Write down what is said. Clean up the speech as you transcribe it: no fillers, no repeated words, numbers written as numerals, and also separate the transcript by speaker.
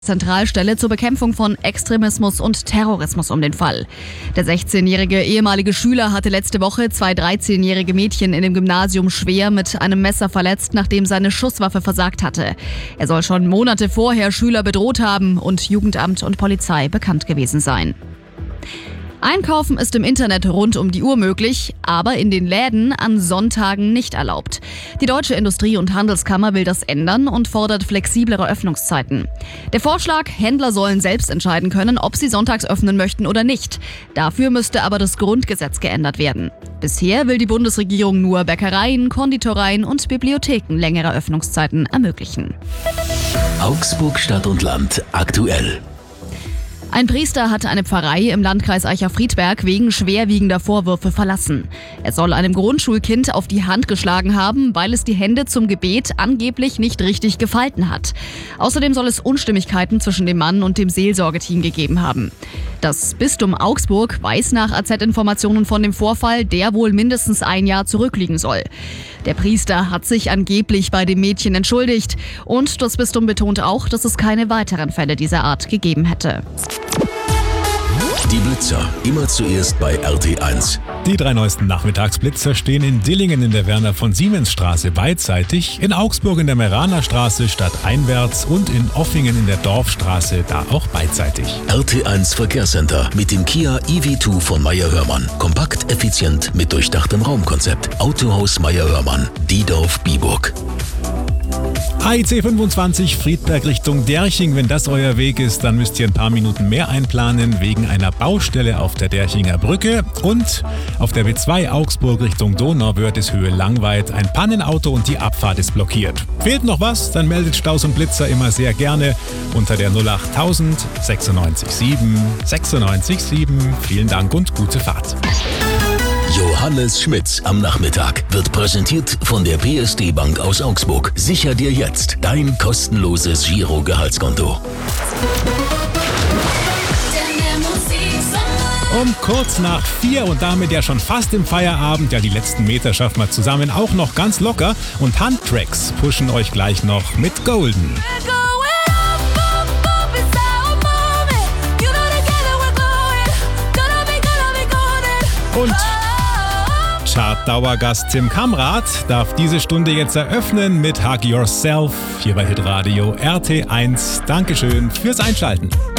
Speaker 1: Zentralstelle zur Bekämpfung von Extremismus und Terrorismus um den Fall. Der 16-jährige ehemalige Schüler hatte letzte Woche 2 13-jährige Mädchen in dem Gymnasium schwer mit einem Messer verletzt, nachdem seine Schusswaffe versagt hatte. Er soll schon Monate vorher Schüler bedroht haben und Jugendamt und Polizei bekannt gewesen sein. Einkaufen ist im Internet rund um die Uhr möglich, aber in den Läden an Sonntagen nicht erlaubt. Die Deutsche Industrie- und Handelskammer will das ändern und fordert flexiblere Öffnungszeiten. Der Vorschlag, Händler sollen selbst entscheiden können, ob sie sonntags öffnen möchten oder nicht. Dafür müsste aber das Grundgesetz geändert werden. Bisher will die Bundesregierung nur Bäckereien, Konditoreien und Bibliotheken längere Öffnungszeiten ermöglichen.
Speaker 2: Augsburg Stadt und Land aktuell.
Speaker 1: Ein Priester hat eine Pfarrei im Landkreis Eicher-Friedberg wegen schwerwiegender Vorwürfe verlassen. Er soll einem Grundschulkind auf die Hand geschlagen haben, weil es die Hände zum Gebet angeblich nicht richtig gefalten hat. Außerdem soll es Unstimmigkeiten zwischen dem Mann und dem Seelsorgeteam gegeben haben. Das Bistum Augsburg weiß nach AZ-Informationen von dem Vorfall, der wohl mindestens ein Jahr zurückliegen soll. Der Priester hat sich angeblich bei dem Mädchen entschuldigt und das Bistum betont auch, dass es keine weiteren Fälle dieser Art gegeben hätte.
Speaker 2: Die Blitzer, immer zuerst bei RT1.
Speaker 3: Die 3 neuesten Nachmittagsblitzer stehen in Dillingen in der Werner-von-Siemens-Straße beidseitig, in Augsburg in der Meraner Straße stadteinwärts und in Offingen in der Dorfstraße, da auch beidseitig.
Speaker 2: RT1 Verkehrscenter mit dem Kia EV2 von Meyer-Hörmann. Kompakt, effizient, mit durchdachtem Raumkonzept. Autohaus Meyer-Hörmann, Diedorf-Biburg.
Speaker 3: AIC 25 Friedberg Richtung Derching. Wenn das euer Weg ist, dann müsst ihr ein paar Minuten mehr einplanen wegen einer Baustelle auf der Derchinger Brücke. Und auf der B2 Augsburg Richtung Donauwörthishöhe Langweid ein Pannenauto und die Abfahrt ist blockiert. Fehlt noch was? Dann meldet Staus und Blitzer immer sehr gerne unter der 08000 96 7 96 7. Vielen Dank und gute Fahrt.
Speaker 2: Johannes Schmitz am Nachmittag wird präsentiert von der PSD Bank aus Augsburg. Sicher dir jetzt dein kostenloses Giro-Gehaltskonto.
Speaker 3: Um kurz nach 4 und damit ja schon fast im Feierabend, ja die letzten Meter schaffen wir zusammen auch noch ganz locker und Handtracks pushen euch gleich noch mit Golden. Und Chart-Dauergast Tim Kamrat darf diese Stunde jetzt eröffnen mit Hug Yourself hier bei Hitradio RT1. Dankeschön fürs Einschalten.